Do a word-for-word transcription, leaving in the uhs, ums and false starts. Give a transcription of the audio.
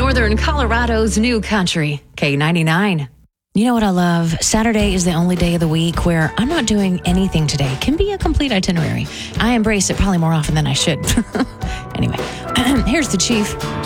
Northern Colorado's new country, K ninety-nine. You know what I love? Saturday is the only day of the week where I'm not doing anything today. It can be a complete itinerary. I embrace it probably more often than I should. Anyway, here's the chief.